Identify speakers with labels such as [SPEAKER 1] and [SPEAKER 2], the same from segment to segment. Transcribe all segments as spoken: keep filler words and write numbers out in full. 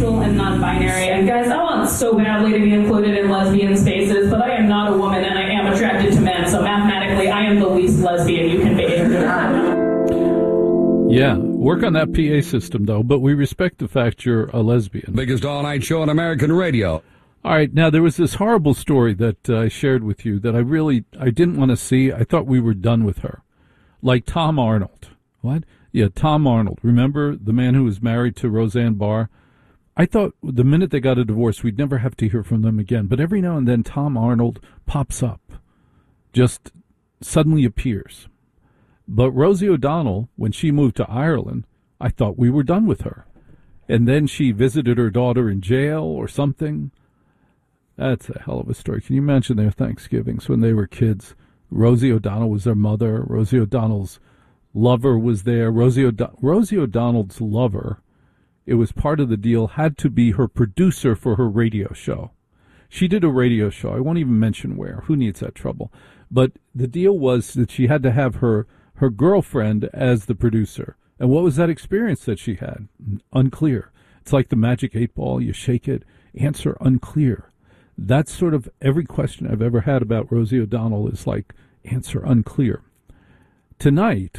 [SPEAKER 1] bisexual and non-binary. And guys, I want so badly to be included in lesbian spaces, but I am not a woman and I am attracted to men, so mathematically I am the least lesbian you can be.
[SPEAKER 2] Yeah, work on that P A system, though, but we respect the fact you're a lesbian.
[SPEAKER 3] Biggest all-night show on American radio.
[SPEAKER 2] All right, now there was this horrible story that uh, I shared with you that I really, I didn't want to see. I thought we were done with her. Like Tom Arnold. What? Yeah, Tom Arnold. Remember the man who was married to Roseanne Barr? I thought the minute they got a divorce, we'd never have to hear from them again. But every now and then, Tom Arnold pops up, just suddenly appears. But Rosie O'Donnell, when she moved to Ireland, I thought we were done with her. And then she visited her daughter in jail or something. That's a hell of a story. Can you imagine their Thanksgivings when they were kids? Rosie O'Donnell was their mother. Rosie O'Donnell's lover was there. Rosie, O'Do- Rosie O'Donnell's lover, it was part of the deal, had to be her producer for her radio show. She did a radio show. I won't even mention where. Who needs that trouble? But the deal was that she had to have her, her girlfriend as the producer. And what was that experience that she had? Unclear. It's like the magic eight ball. You shake it, answer unclear. That's sort of every question I've ever had about Rosie O'Donnell is like, answer unclear. Tonight,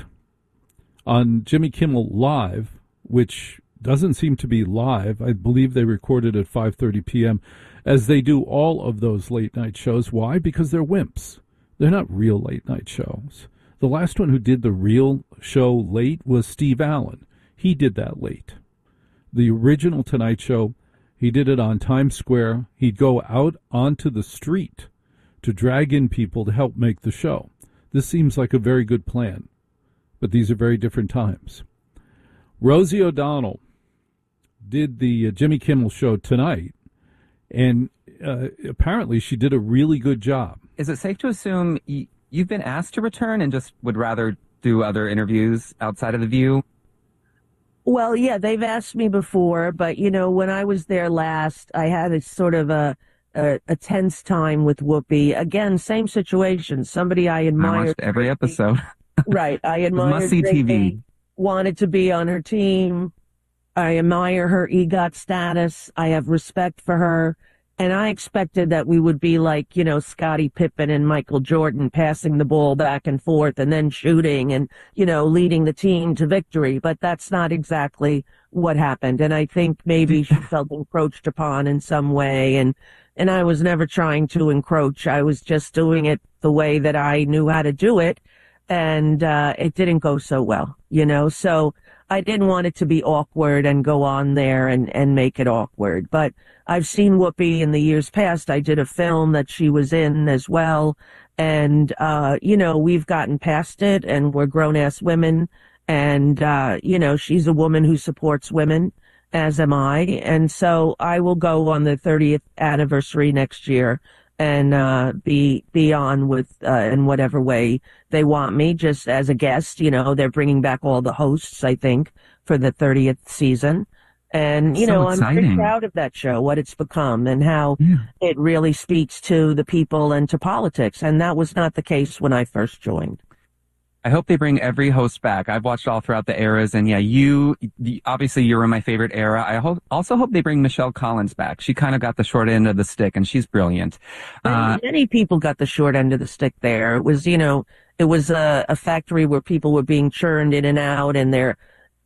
[SPEAKER 2] on Jimmy Kimmel Live, which doesn't seem to be live, I believe they recorded at five thirty p.m., as they do all of those late-night shows. Why? Because they're wimps. They're not real late-night shows. The last one who did the real show late was Steve Allen. He did that late. The original Tonight Show, he did it on Times Square. He'd go out onto the street to drag in people to help make the show. This seems like a very good plan, but these are very different times. Rosie O'Donnell did the uh, Jimmy Kimmel Show tonight, and uh, apparently she did a really good job.
[SPEAKER 4] Is it safe to assume y- you've been asked to return and just would rather do other interviews outside of The View?
[SPEAKER 5] Well, yeah, they've asked me before, but, you know, when I was there last, I had a sort of a, a, a tense time with Whoopi. Again, same situation. Somebody I admired.
[SPEAKER 4] I watched every episode.
[SPEAKER 5] Right. I admired.
[SPEAKER 4] Must-see T V.
[SPEAKER 5] Wanted to be on her team. I admire her EGOT status. I have respect for her. And I expected that we would be like, you know, Scottie Pippen and Michael Jordan, passing the ball back and forth and then shooting and, you know, leading the team to victory. But that's not exactly what happened. And I think maybe she felt encroached upon in some way. And, and I was never trying to encroach. I was just doing it the way that I knew how to do it. And, uh, it didn't go so well, you know, so I didn't want it to be awkward and go on there and, and make it awkward. But I've seen Whoopi in the years past. I did a film that she was in as well. And, uh, you know, we've gotten past it and we're grown-ass women. And, uh, you know, she's a woman who supports women, as am I. And so I will go on the thirtieth anniversary next year and uh be be on with uh in whatever way they want me, just as a guest. You know, they're bringing back all the hosts, I think, for the thirtieth season. And, you
[SPEAKER 4] So
[SPEAKER 5] know,
[SPEAKER 4] exciting.
[SPEAKER 5] I'm pretty proud of that show, what it's become and how
[SPEAKER 4] Yeah.
[SPEAKER 5] it really speaks to the people and to politics. And that was not the case when I first joined.
[SPEAKER 4] I hope they bring every host back. I've watched all throughout the eras, and yeah, you, the, obviously you're in my favorite era. I hope, also hope they bring Michelle Collins back. She kind of got the short end of the stick, and she's brilliant. Uh,
[SPEAKER 5] Many people got the short end of the stick there. It was, you know, it was a, a factory where people were being churned in and out, and their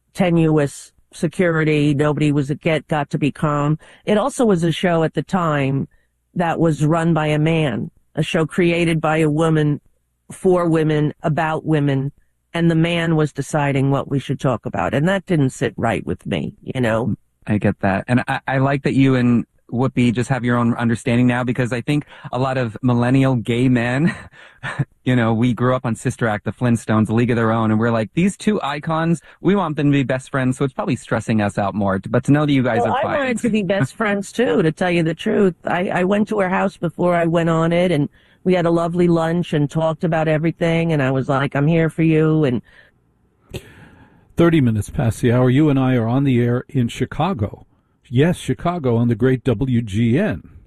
[SPEAKER 5] tenuous security, nobody was a get, got to be calm. It also was a show at the time that was run by a man, a show created by a woman, for women, about women, and the man was deciding what we should talk about. And that didn't sit right with me, you know?
[SPEAKER 4] I get that. And I, I like that you and Whoopi just have your own understanding now, because I think a lot of millennial gay men, you know, we grew up on Sister Act, the Flintstones, A League of Their Own, and we're like, these two icons, we want them to be best friends, so it's probably stressing us out more. But to know that you guys
[SPEAKER 5] well,
[SPEAKER 4] are
[SPEAKER 5] I
[SPEAKER 4] fine.
[SPEAKER 5] wanted to be best friends too, to tell you the truth. I, I went to her house before I went on it, and we had a lovely lunch and talked about everything, and I was like, I'm here for you. And
[SPEAKER 2] thirty minutes past the hour, you and I are on the air in Chicago. Yes, Chicago on the great W G N.